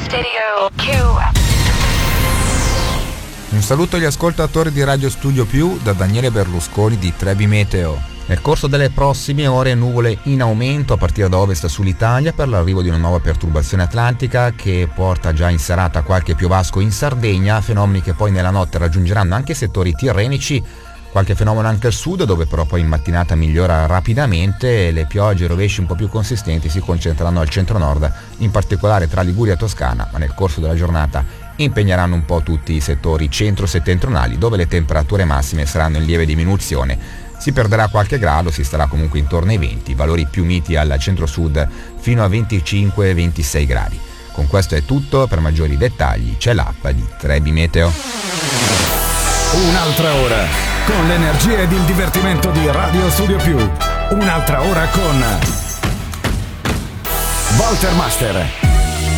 Stereo Q. Un saluto agli ascoltatori di Radio Studio Più da Daniele Berlusconi di Trebi Meteo. Nel corso delle prossime ore nuvole in aumento a partire da ovest sull'Italia per l'arrivo di una nuova perturbazione atlantica che porta già in serata qualche piovasco in Sardegna, fenomeni che poi nella notte raggiungeranno anche i settori tirrenici, qualche fenomeno anche al sud dove però poi in mattinata migliora rapidamente e le piogge e i rovesci un po' più consistenti si concentreranno al centro-nord, in particolare tra Liguria e Toscana, ma nel corso della giornata impegneranno un po' tutti i settori centro-settentrionali dove le temperature massime saranno in lieve diminuzione. Si perderà qualche grado, si starà comunque intorno ai 20, valori più miti al centro-sud fino a 25-26 gradi. Con questo è tutto, per maggiori dettagli c'è l'app di Trebi Meteo. Un'altra ora con l'energia ed il divertimento di Radio Studio Più. Un'altra ora con Walter Master.